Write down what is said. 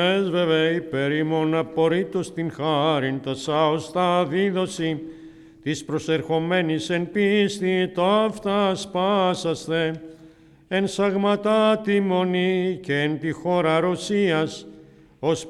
Βέβαια υπέρ ημών απορρίτως την χάριν τα σάωστα δίδωση της προσερχομένης εν πίστη ταύτα σπάσαστε εν σαγματά τη μονή και εν τη χώρα Ρωσίας ως